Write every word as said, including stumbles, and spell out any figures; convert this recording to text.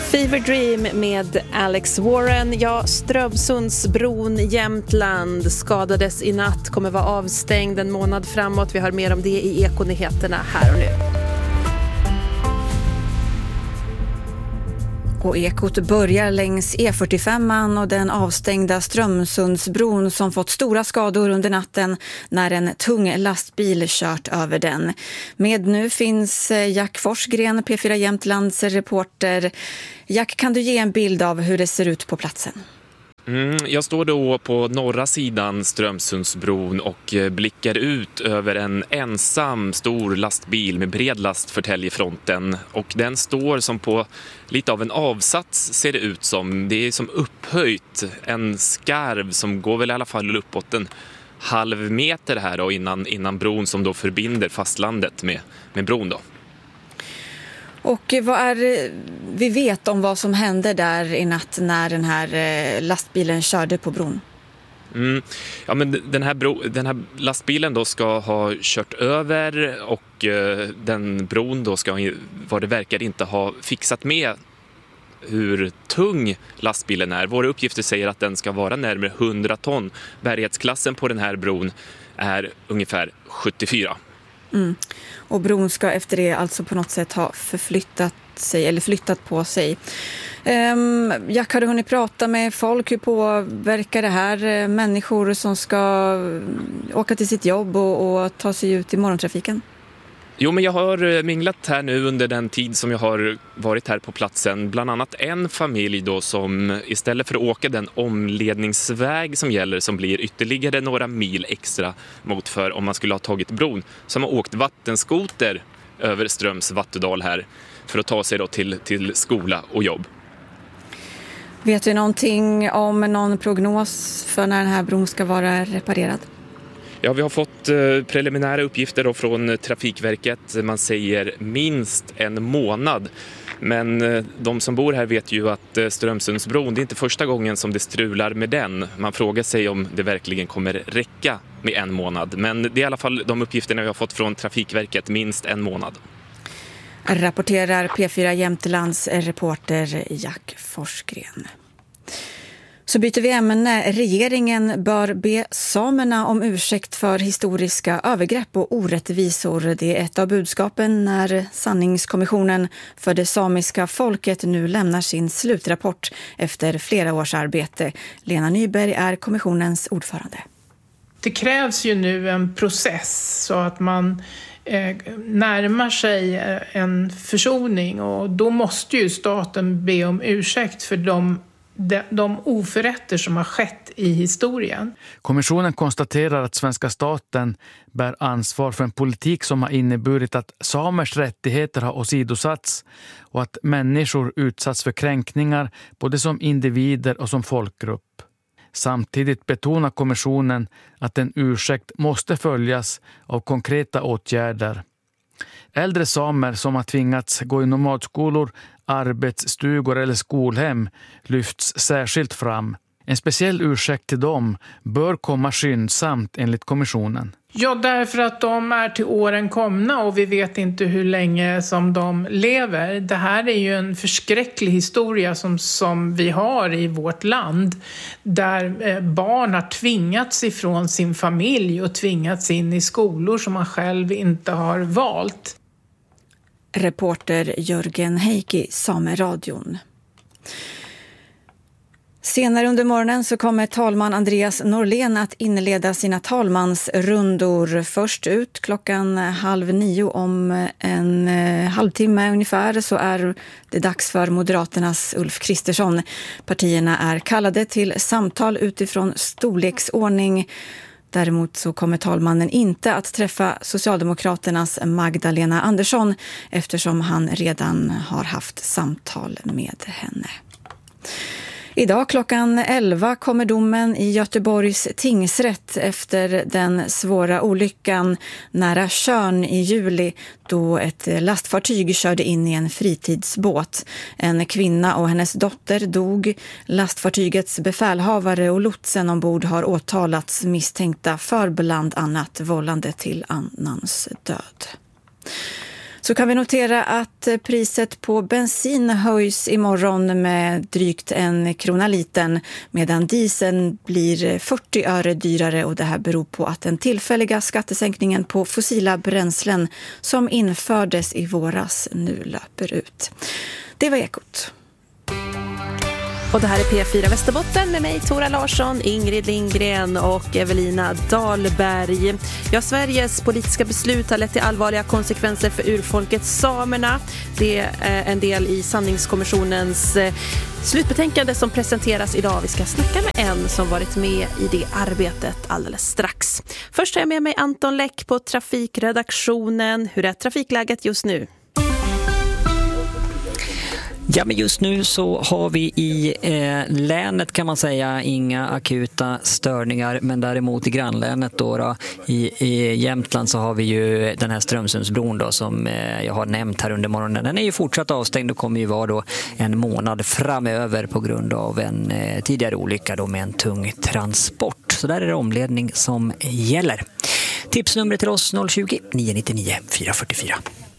Fever Dream med Alex Warren. Ja, Strömsundsbron i Jämtland skadades i natt, kommer vara avstängd en månad framåt. Vi hör mer om det i Ekonyheterna här och nu. Och Ekot börjar längs E fyrtiofem och den avstängda Strömsundsbron som fått stora skador under natten när en tung lastbil kört över den. Med nu finns Jack Forsgren, P fyra Jämtlands reporter. Jack, kan du ge en bild av hur det ser ut på platsen? Mm, jag står då på norra sidan Strömsundsbron och blickar ut över en ensam stor lastbil med bred last för täljefronten. Och den står som på lite av en avsats, ser det ut som. Det är som upphöjt, en skarv som går väl i alla fall uppåt en halv meter här då, innan, innan bron som då förbinder fastlandet med, med bron då. Och vad är vi vet om vad som hände där i natt när den här lastbilen körde på bron? Mm. Ja, men den här, bro, den här lastbilen då ska ha kört över och eh, den bron då ska, vad det verkar, inte ha fixat med hur tung lastbilen är. Våra uppgifter säger att den ska vara närmare hundra ton. Bärighetsklassen på den här bron är ungefär sjuttiofyra. Mm. Och bron ska efter det alltså på något sätt ha förflyttat sig eller flyttat på sig. Um, Jack, har du hunnit prata med folk? Hur påverkar det här människor som ska åka till sitt jobb och, och ta sig ut i morgontrafiken? Jo, men jag har minglat här nu under den tid som jag har varit här på platsen. Bland annat en familj då som istället för att åka den omledningsväg som gäller, som blir ytterligare några mil extra mot för om man skulle ha tagit bron, som har åkt vattenskoter över Ströms vattendal här för att ta sig då till, till skola och jobb. Vet du någonting om någon prognos för när den här bron ska vara reparerad? Ja, vi har fått preliminära uppgifter då från Trafikverket. Man säger minst en månad. Men de som bor här vet ju att Strömsundsbron, det är inte första gången som det strular med den. Man frågar sig om det verkligen kommer räcka med en månad. Men det är i alla fall de uppgifterna vi har fått från Trafikverket, minst en månad. Rapporterar P fyra Jämtlands reporter Jack Forsgren. Så byter vi ämne. Regeringen bör be samerna om ursäkt för historiska övergrepp och orättvisor. Det är ett av budskapen när sanningskommissionen för det samiska folket nu lämnar sin slutrapport efter flera års arbete. Lena Nyberg är kommissionens ordförande. Det krävs ju nu en process så att man eh, närmar sig en försoning, och då måste ju staten be om ursäkt för de De, de oförrätter som har skett i historien. Kommissionen konstaterar att svenska staten bär ansvar för en politik som har inneburit att samers rättigheter har åsidosatts och att människor utsatts för kränkningar både som individer och som folkgrupp. Samtidigt betonar kommissionen att en ursäkt måste följas av konkreta åtgärder. Äldre samer som har tvingats gå i nomadskolor, arbetsstugor eller skolhem lyfts särskilt fram. En speciell ursäkt till dem bör komma skyndsamt enligt kommissionen. Ja, därför att de är till åren komna och vi vet inte hur länge som de lever. Det här är ju en förskräcklig historia som, som vi har i vårt land, där eh, barn har tvingats ifrån sin familj och tvingats in i skolor som man själv inte har valt. Reporter Jörgen Heikki, Sameradion. Senare under morgonen så kommer talman Andreas Norlén att inleda sina talmansrundor. Först ut klockan halv nio om en halvtimme ungefär så är det dags för Moderaternas Ulf Kristersson. Partierna är kallade till samtal utifrån storleksordning. Däremot så kommer talmannen inte att träffa Socialdemokraternas Magdalena Andersson eftersom han redan har haft samtal med henne. Idag klockan elva kommer domen i Göteborgs tingsrätt efter den svåra olyckan nära Tjörn i juli då ett lastfartyg körde in i en fritidsbåt. En kvinna och hennes dotter dog. Lastfartygets befälhavare och lotsen ombord har åtalats misstänkta för bland annat vållande till annans död. Så kan vi notera att priset på bensin höjs imorgon med drygt en krona liten, medan dieseln blir fyrtio öre dyrare, och det här beror på att den tillfälliga skattesänkningen på fossila bränslen som infördes i våras nu löper ut. Det var Ekot. Och det här är P fyra Västerbotten med mig, Tora Larsson, Ingrid Lindgren och Evelina Dahlberg. Ja, Sveriges politiska beslut har lett till allvarliga konsekvenser för urfolket samerna. Det är en del i sanningskommissionens slutbetänkande som presenteras idag. Vi ska snacka med en som varit med i det arbetet alldeles strax. Först har jag med mig Anton Läck på trafikredaktionen. Hur är trafikläget just nu? Ja, men just nu så har vi i eh, länet kan man säga inga akuta störningar, men däremot i grannlänet då, då i, i Jämtland så har vi ju den här Strömsundsbron då som eh, jag har nämnt här under morgonen. Den är ju fortsatt avstängd och kommer ju vara då en månad framöver på grund av en eh, tidigare olycka då med en tung transport. Så där är det omledning som gäller. Tipsnumret till oss noll tjugo, nio nio nio, fyra fyra fyra.